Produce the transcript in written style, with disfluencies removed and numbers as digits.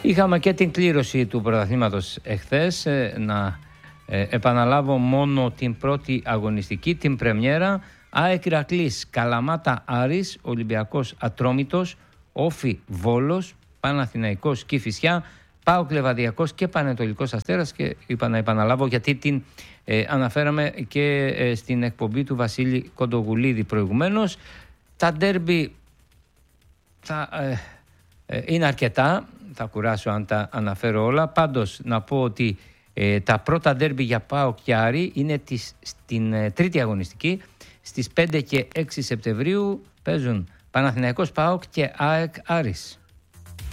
Είχαμε και την κλήρωση του πρωταθλήματος εχθές. Να επαναλάβω μόνο την πρώτη αγωνιστική, την πρεμιέρα. ΑΕΚ Ηρακλής, Καλαμάτα Άρης, Ολυμπιακός Ατρόμητος, Όφι Βόλος, Παναθηναϊκός Κηφισιά, ΠΑΟΚ Λεβαδιακός και Πανετολικός Αστέρας. Και είπα να επαναλάβω γιατί την αναφέραμε και στην εκπομπή του Βασίλη Κοντογουλίδη προηγουμένως. Τα ντέρμπι είναι αρκετά, θα κουράσω αν τα αναφέρω όλα. Πάντως να πω ότι τα πρώτα ντέρμπι για ΠΑΟΚ και Άρη είναι στην τρίτη αγωνιστική. Στις 5 και 6 Σεπτεμβρίου παίζουν Παναθηναϊκός ΠΑΟΚ και ΑΕΚ Άρης.